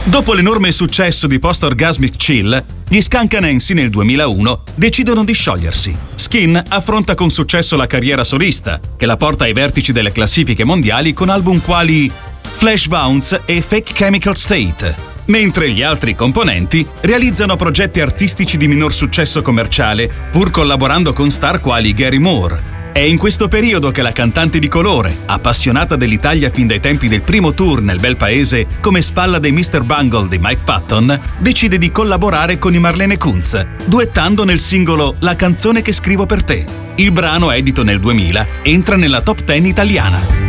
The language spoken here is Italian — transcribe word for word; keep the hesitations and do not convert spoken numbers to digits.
Dopo l'enorme successo di Post Orgasmic Chill, gli Skunk Anansi nel duemilauno decidono di sciogliersi. Skin affronta con successo la carriera solista, che la porta ai vertici delle classifiche mondiali con album quali Flash Bounce e Fake Chemical State, mentre gli altri componenti realizzano progetti artistici di minor successo commerciale, pur collaborando con star quali Gary Moore. È in questo periodo che la cantante di colore, appassionata dell'Italia fin dai tempi del primo tour nel bel paese come spalla dei mister Bungle di Mike Patton, decide di collaborare con i Marlene Kunz, duettando nel singolo La canzone che scrivo per te. Il brano, edito nel duemila, entra nella top dieci italiana.